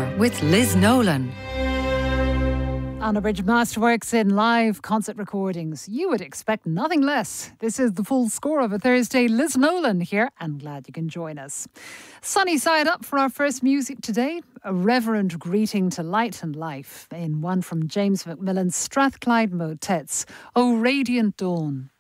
score with Liz Nolan. Unabridged Masterworks in live concert recordings. You would expect nothing less. This is the full score of a Thursday. Liz Nolan here, and glad you can join us. Sunny side up for our first music today. A reverent greeting to light and life in one from James Macmillan's Strathclyde Motets, O Radiant Dawn.